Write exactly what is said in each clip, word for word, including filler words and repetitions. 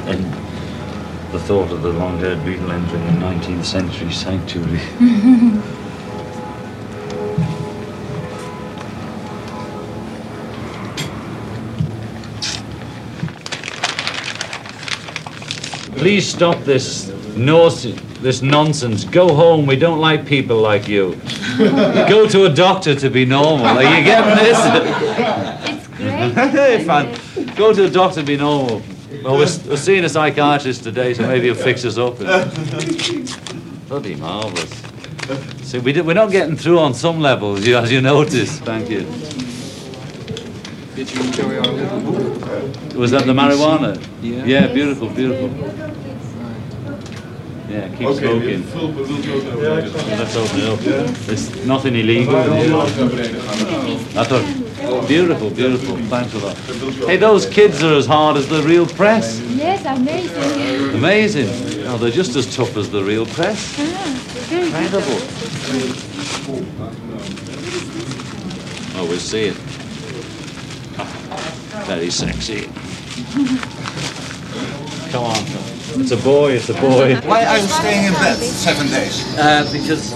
And the thought of the long-haired Beatle entering a nineteenth century sanctuary. Please stop this nos- this nonsense. Go home. We don't like people like you. Go to a doctor to be normal. Are you getting this? It's great. Hey, fan. Go to a doctor to be normal. Well, we're, we're seeing a psychiatrist today, so maybe he'll fix us up. Bloody marvellous. See, we did, we're not getting through on some levels, you, as you notice. Thank you. Did you enjoy our little... Was that the marijuana? Yeah. Yeah, beautiful, beautiful. Yeah, keep Okay, smoking. we'll, we'll go there. Let's open it up. There's nothing illegal in here. I thought, beautiful, beautiful. Thanks a lot. Hey, those kids are as hard as the real press. Yes, amazing. Amazing. Oh, they're just as tough as the real press. Ah, very Incredible. Oh, we'll see it. Very sexy. Come on. It's a boy, it's a boy. Why are you staying in bed seven days? Uh, because...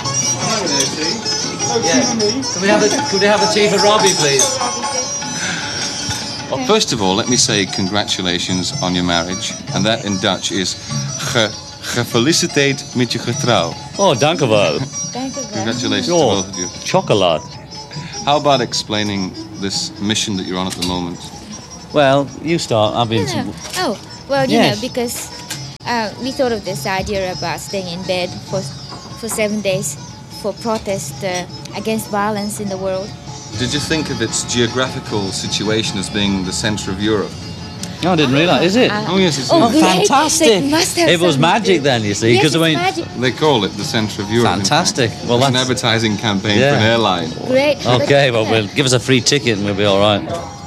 Yeah. Can we have a, could we have a tea for Robbie, please? Well, first of all, let me say congratulations on your marriage. And that in Dutch is ge, gefeliciteerd met je getrouw. Oh, dank u wel. Thank you. Congratulations Oh, to both of you. chocolate. How about explaining this mission that you're on at the moment? Well, you start. I've been... No, no. Oh, well, you Yes. know, because uh, we thought of this idea about staying in bed for for seven days for protest uh, against violence in the world. Did you think of its geographical situation as being the centre of Europe? No, I didn't realise. Is it? Uh, Oh, yes, it's oh, Europe. great. Fantastic. So it must have It was some- magic then, you see, Yes, because it's I mean... magic. They call it the centre of Europe. in fact. Fantastic. Well, It's an that's... advertising campaign Yeah. for an airline. Great. but, Okay, well, yeah. we'll give us a free ticket and we'll be all right.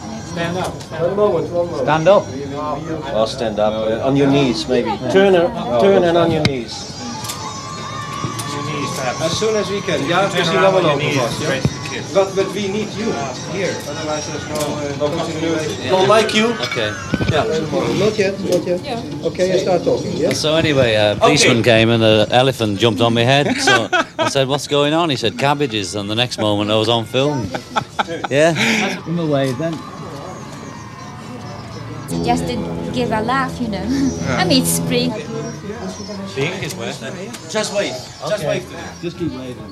Stand up. I'll stand up. Uh, on your knees, maybe. Turn, her, turn and on your knees. As soon as we can. Ja, we zien allemaal lopen vast. Ja? But, but we need you here. Otherwise there's no uh, continuity. Don't like you? Okay. Yeah. Not yet, not yet. Okay, I start talking, yes? So anyway, a policeman came and an elephant jumped on my head. So I said, "What's going on?" He said, "Cabbages." And the next moment, I was on film. Yeah. Give him away then. Just to give a laugh, you know. I mean, it's spring. Just wait. Just wait. Just keep waving.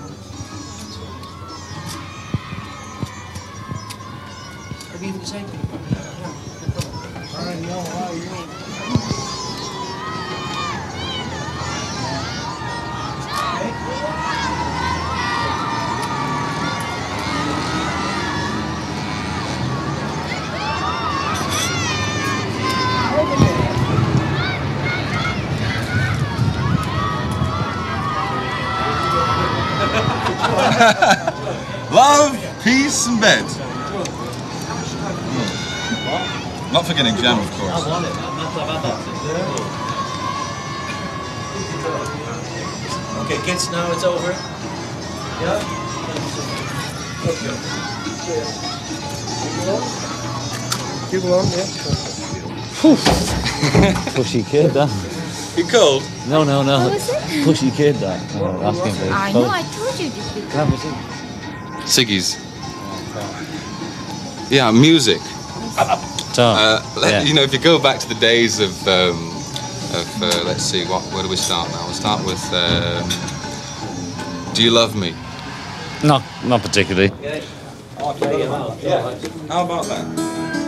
Love, peace and bed. Not forgetting jam, of course. want it. I've had that. Okay, kids, now it's over. Yeah? Okay. Keep on, yeah. Pushy kid, that. You cold? No, no, no. What was it? Pushy kid, that. Oh, asking for I know, I told you this before. Have a seat. Siggy's. Yeah, music. So, Uh, let- yeah. You know, if you go back to the days of, um, of uh, let's see, what, where do we start now? We'll start with, um, Do You Love Me? Not, not particularly. Okay, yeah. How about that?